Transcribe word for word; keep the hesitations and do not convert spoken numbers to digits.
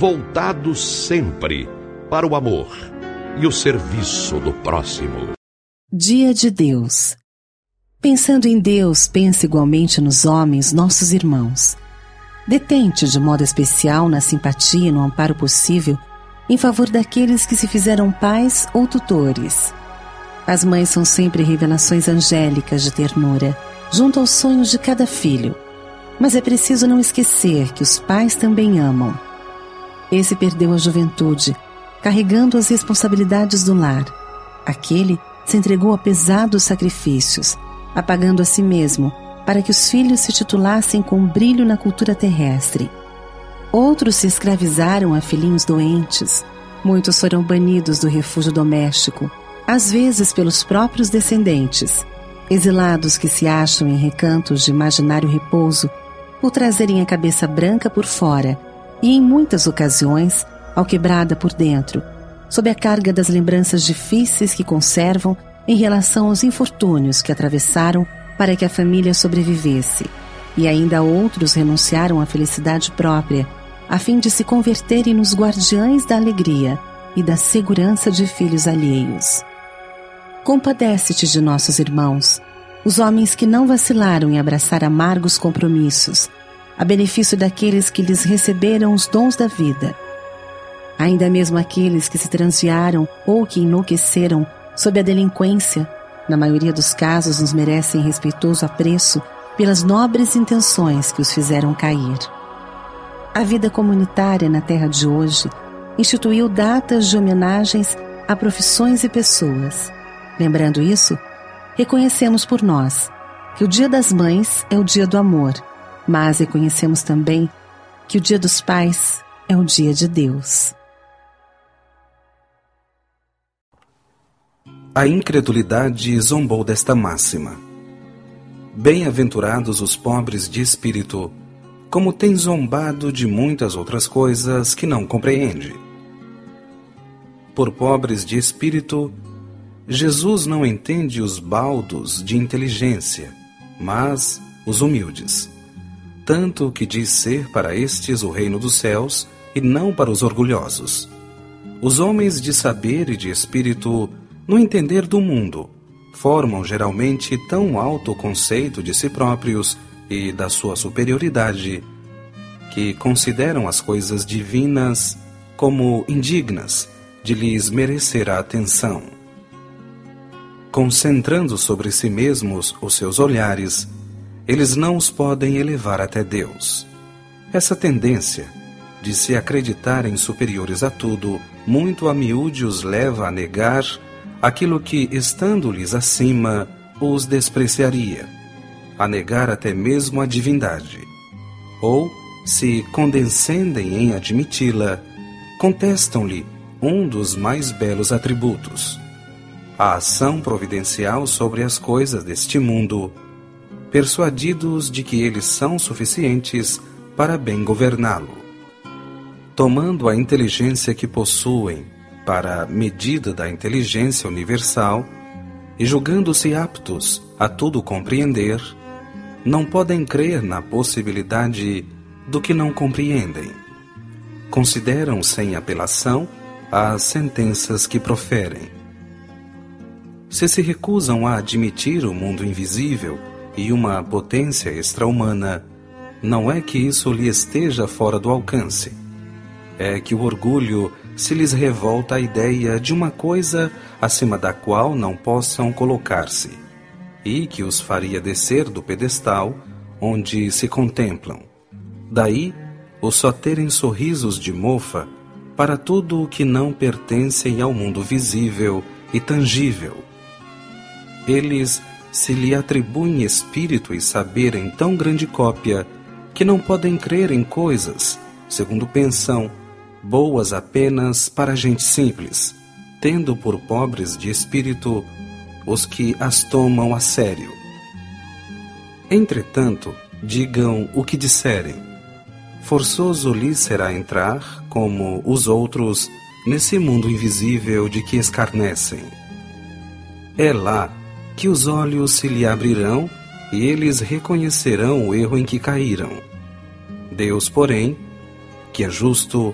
voltados sempre para o amor e o serviço do próximo. Dia de Deus. Pensando em Deus, pensa igualmente nos homens, nossos irmãos. Detente de modo especial na simpatia e no amparo possível em favor daqueles que se fizeram pais ou tutores. As mães são sempre revelações angélicas de ternura, junto aos sonhos de cada filho. Mas é preciso não esquecer que os pais também amam. Esse perdeu a juventude, carregando as responsabilidades do lar. Aquele se entregou a pesados sacrifícios, apagando a si mesmo, para que os filhos se titulassem com brilho na cultura terrestre. Outros se escravizaram a filhinhos doentes. Muitos foram banidos do refúgio doméstico, às vezes pelos próprios descendentes, exilados que se acham em recantos de imaginário repouso por trazerem a cabeça branca por fora e, em muitas ocasiões, alquebrada por dentro, sob a carga das lembranças difíceis que conservam em relação aos infortúnios que atravessaram para que a família sobrevivesse. E ainda outros renunciaram à felicidade própria, a fim de se converterem nos guardiães da alegria e da segurança de filhos alheios. Compadece-te de nossos irmãos, os homens que não vacilaram em abraçar amargos compromissos, a benefício daqueles que lhes receberam os dons da vida. Ainda mesmo aqueles que se transviaram ou que enlouqueceram sob a delinquência, na maioria dos casos nos merecem respeitoso apreço pelas nobres intenções que os fizeram cair. A vida comunitária na terra de hoje instituiu datas de homenagens a profissões e pessoas. Lembrando isso, reconhecemos por nós que o Dia das Mães é o dia do amor, mas reconhecemos também que o Dia dos Pais é o dia de Deus. A incredulidade zombou desta máxima. Bem-aventurados os pobres de espírito, como tem zombado de muitas outras coisas que não compreende. Por pobres de espírito, Jesus não entende os baldos de inteligência, mas os humildes. Tanto que diz ser para estes o reino dos céus e não para os orgulhosos. Os homens de saber e de espírito, no entender do mundo, formam geralmente tão alto conceito de si próprios e da sua superioridade, que consideram as coisas divinas como indignas de lhes merecer a atenção. Concentrando sobre si mesmos os seus olhares, eles não os podem elevar até Deus. Essa tendência de se acreditarem superiores a tudo, muito a miúde os leva a negar aquilo que, estando-lhes acima, os despreciaria, a negar até mesmo a divindade. Ou, se condescendem em admiti-la, contestam-lhe um dos mais belos atributos, a ação providencial sobre as coisas deste mundo, persuadidos de que eles são suficientes para bem governá-lo. Tomando a inteligência que possuem para a medida da inteligência universal e julgando-se aptos a tudo compreender, não podem crer na possibilidade do que não compreendem. Consideram sem apelação as sentenças que proferem. Se se recusam a admitir o mundo invisível e uma potência extra-humana, não é que isso lhe esteja fora do alcance. É que o orgulho se lhes revolta a ideia de uma coisa acima da qual não possam colocar-se, e que os faria descer do pedestal onde se contemplam. Daí, o só terem sorrisos de mofa para tudo o que não pertencem ao mundo visível e tangível. Eles se lhe atribuem espírito e saber em tão grande cópia que não podem crer em coisas, segundo pensam, boas apenas para gente simples, tendo por pobres de espírito os que as tomam a sério. Entretanto, digam o que disserem. Forçoso lhes será entrar, como os outros, nesse mundo invisível de que escarnecem. É lá que os olhos se lhe abrirão e eles reconhecerão o erro em que caíram. Deus, porém, que é justo,